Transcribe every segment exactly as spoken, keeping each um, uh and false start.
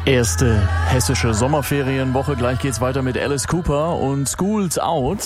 Erste hessische Sommerferienwoche. Gleich geht's weiter mit Alice Cooper und School's Out.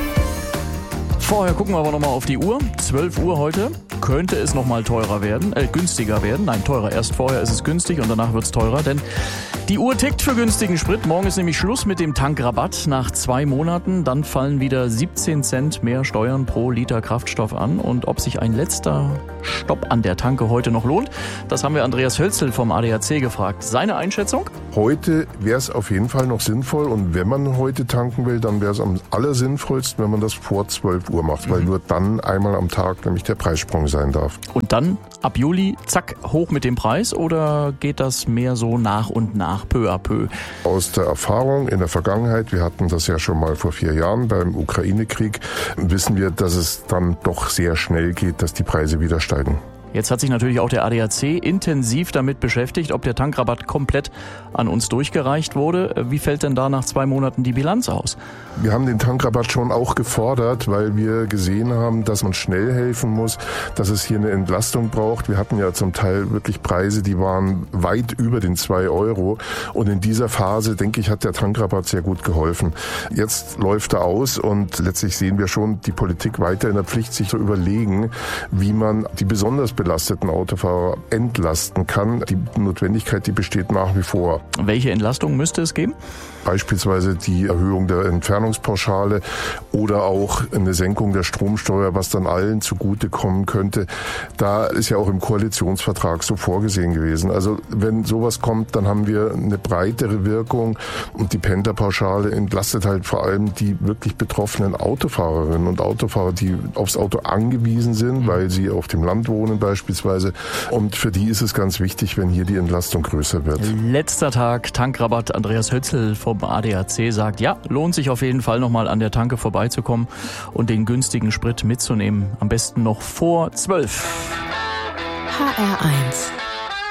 Vorher gucken wir aber nochmal auf die Uhr. zwölf Uhr heute. Könnte es nochmal teurer werden, äh, günstiger werden. Nein, teurer. Erst vorher ist es günstig und danach wird's teurer, denn die Uhr tickt für günstigen Sprit. Morgen ist nämlich Schluss mit dem Tankrabatt nach zwei Monaten. Dann fallen wieder siebzehn Cent mehr Steuern pro Liter Kraftstoff an. Und ob sich ein letzter Stopp an der Tanke heute noch lohnt, das haben wir Andreas Hölzel vom A D A C gefragt. Seine Einschätzung? Heute wäre es auf jeden Fall noch sinnvoll. Und wenn man heute tanken will, dann wäre es am allersinnvollsten, wenn man das vor zwölf Uhr macht. Mhm. Weil nur dann einmal am Tag nämlich der Preissprung sein darf. Und dann ab Juli, zack, hoch mit dem Preis? Oder geht das mehr so nach und nach, peu à peu? Aus der Erfahrung in der Vergangenheit, wir hatten das ja schon mal vor vier Jahren beim Ukraine-Krieg, wissen wir, dass es dann doch sehr schnell geht, dass die Preise wieder steigen. Jetzt hat sich natürlich auch der A D A C intensiv damit beschäftigt, ob der Tankrabatt komplett an uns durchgereicht wurde. Wie fällt denn da nach zwei Monaten die Bilanz aus? Wir haben den Tankrabatt schon auch gefordert, weil wir gesehen haben, dass man schnell helfen muss, dass es hier eine Entlastung braucht. Wir hatten ja zum Teil wirklich Preise, die waren weit über den zwei Euro. Und in dieser Phase, denke ich, hat der Tankrabatt sehr gut geholfen. Jetzt läuft er aus und letztlich sehen wir schon die Politik weiter in der Pflicht, sich zu überlegen, wie man die besonders belasteten Autofahrer entlasten kann. Die Notwendigkeit, die besteht nach wie vor. Welche Entlastung müsste es geben? Beispielsweise die Erhöhung der Entfernungspauschale oder auch eine Senkung der Stromsteuer, was dann allen zugutekommen könnte. Da ist ja auch im Koalitionsvertrag so vorgesehen gewesen. Also wenn sowas kommt, dann haben wir eine breitere Wirkung und die Pendlerpauschale entlastet halt vor allem die wirklich betroffenen Autofahrerinnen und Autofahrer, die aufs Auto angewiesen sind, weil sie auf dem Land wohnen beispielsweise. Und für die ist es ganz wichtig, wenn hier die Entlastung größer wird. Letzter Tag Tankrabatt. Andreas Hölzel vom A D A C sagt, ja, lohnt sich auf jeden Fall nochmal an der Tanke vorbeizukommen und den günstigen Sprit mitzunehmen. Am besten noch vor zwölf. H R eins